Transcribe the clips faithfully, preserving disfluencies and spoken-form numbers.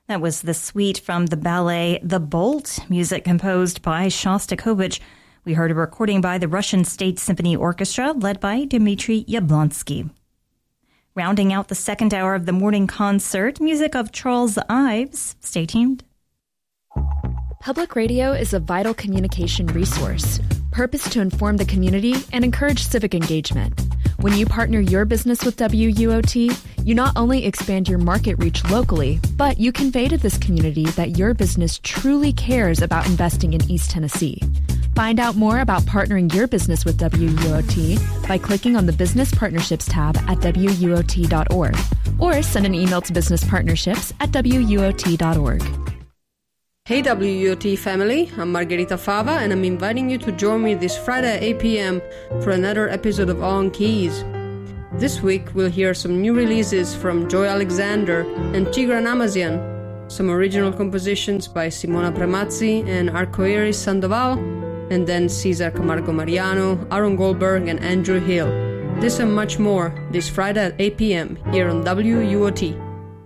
That was the suite from the ballet The Bolt, music composed by Shostakovich. We heard a recording by the Russian State Symphony Orchestra, led by Dmitry Yablonsky. Rounding out the second hour of the morning concert, music of Charles Ives. Stay tuned. Public radio is a vital communication resource, purposed to inform the community and encourage civic engagement. When you partner your business with W U O T, you not only expand your market reach locally, but you convey to this community that your business truly cares about investing in East Tennessee. Find out more about partnering your business with W U O T by clicking on the Business Partnerships tab at W U O T dot org or send an email to businesspartnerships at W U O T dot org. Hey W U O T family, I'm Margherita Fava and I'm inviting you to join me this Friday at eight p.m. for another episode of On Keys. This week we'll hear some new releases from Joy Alexander and Tigran Amazian, some original compositions by Simona Premazzi and Arcoiris Sandoval, and then Cesar Camargo Mariano, Aaron Goldberg and Andrew Hill. This and much more this Friday at eight p.m. here on W U O T.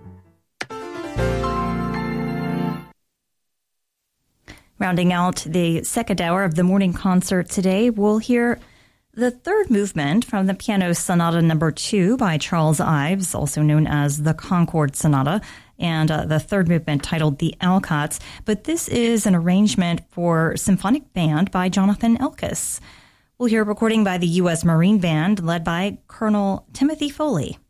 Rounding out the second hour of the morning concert today, we'll hear the third movement from the Piano Sonata Number Two by Charles Ives, also known as the Concord Sonata, and uh, the third movement titled The Alcotts. But this is an arrangement for symphonic band by Jonathan Elkis. We'll hear a recording by the U S Marine Band led by Colonel Timothy Foley.